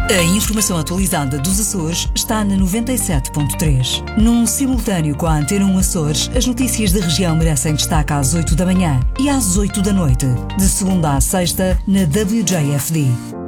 A informação atualizada dos Açores está na 97.3. Num simultâneo com a Antena 1 Açores, as notícias da região merecem destaque às 8 da manhã e às 8 da noite, de segunda à sexta, na WJFD.